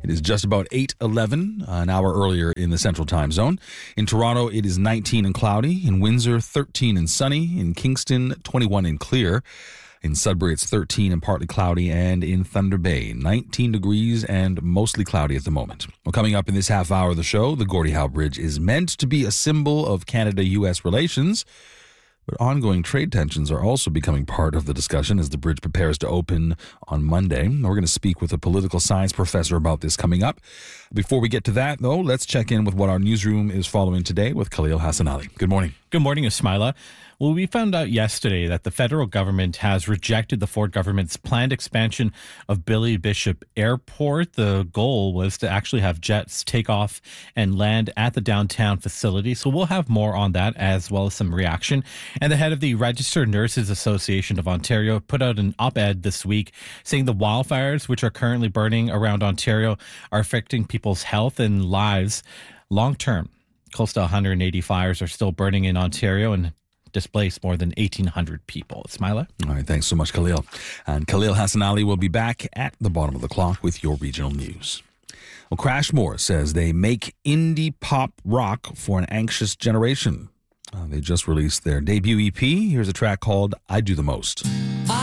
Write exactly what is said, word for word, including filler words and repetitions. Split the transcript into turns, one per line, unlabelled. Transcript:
It is just about eight eleven, an hour earlier in the Central Time Zone. In Toronto, it is nineteen and cloudy. In Windsor, thirteen and sunny. In Kingston, twenty-one and clear. In Sudbury, it's thirteen and partly cloudy. And in Thunder Bay, nineteen degrees and mostly cloudy at the moment. Well, coming up in this half hour of the show, the Gordie Howe Bridge is meant to be a symbol of Canada U S relations. But ongoing trade tensions are also becoming part of the discussion as the bridge prepares to open on Monday. We're going to speak with a political science professor about this coming up. Before we get to that, though, let's check in with what our newsroom is following today with Khalil Hassanali. Good morning.
Good morning, Ismaila. Well, we found out yesterday that the federal government has rejected the Ford government's planned expansion of Billy Bishop Airport. The goal was to actually have jets take off and land at the downtown facility. So we'll have more on that as well as some reaction. And the head of the Registered Nurses Association of Ontario put out an op-ed this week saying the wildfires, which are currently burning around Ontario, are affecting people's health and lives long term. Close to one hundred eighty fires are still burning in Ontario and displaced more than eighteen hundred people. Ismaila?
All right, thanks so much, Khalil. And Khalil Hassanali will be back at the bottom of the clock with your regional news. Well, Crashmore says they make indie pop rock for an anxious generation. Uh, they just released their debut E P. Here's a track called I Do the Most.